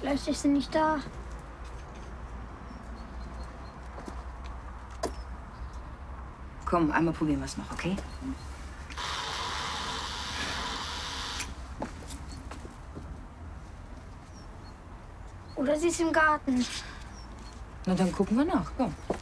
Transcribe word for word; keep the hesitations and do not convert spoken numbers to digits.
Vielleicht ist sie nicht da. Komm, einmal probieren wir es noch, okay? Oder sie ist im Garten. Na, dann gucken wir nach. Komm.